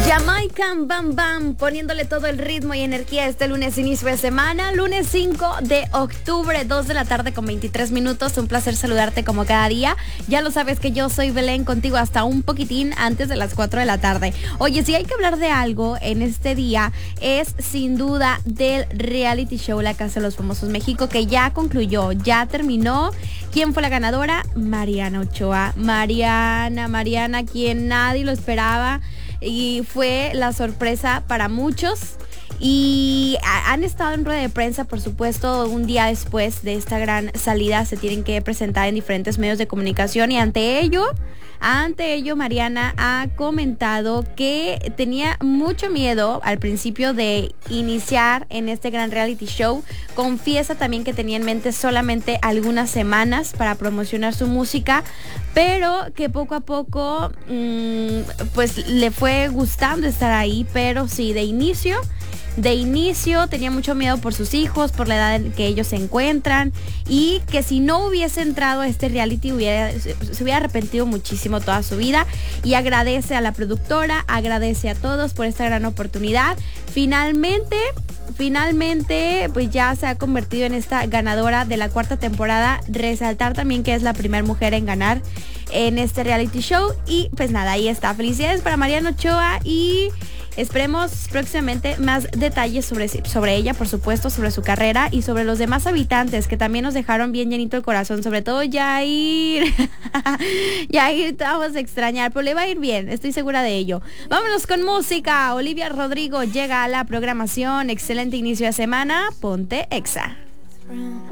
Jamaican Bam Bam, poniéndole todo el ritmo y energía este lunes inicio de semana, lunes 5 de octubre, 2 de la tarde con 23 minutos. Un placer saludarte como cada día. Ya lo sabes que yo soy Belén, contigo hasta un poquitín antes de las 4 de la tarde. Oye, si hay que hablar de algo en este día, es sin duda del reality show La Casa de los Famosos México, que ya concluyó, ya terminó. ¿Quién fue la ganadora? Mariana Ochoa. Mariana, quien nadie lo esperaba. Y fue la sorpresa para muchos. Y han estado en rueda de prensa, por supuesto, un día después de esta gran salida se tienen que presentar en diferentes medios de comunicación, y ante ello Mariana ha comentado que tenía mucho miedo al principio de iniciar en este gran reality show. Confiesa también que tenía en mente solamente algunas semanas para promocionar su música, pero que poco a poco pues le fue gustando estar ahí, pero sí, de inicio tenía mucho miedo por sus hijos, por la edad en que ellos se encuentran, y que si no hubiese entrado a este reality se hubiera arrepentido muchísimo toda su vida. Y agradece a la productora, agradece a todos por esta gran oportunidad. Finalmente pues ya se ha convertido en esta ganadora de la 4ª temporada. Resaltar también que es la primera mujer en ganar en este reality show. Y pues nada, ahí está. Felicidades para Mariana Ochoa, y esperemos próximamente más detalles sobre ella, por supuesto, sobre su carrera y sobre los demás habitantes que también nos dejaron bien llenito el corazón, sobre todo Yair. Yair te vamos a extrañar, pero le va a ir bien, estoy segura de ello. Vámonos con música. Olivia Rodrigo llega a la programación. Excelente inicio de semana. Ponte Exa.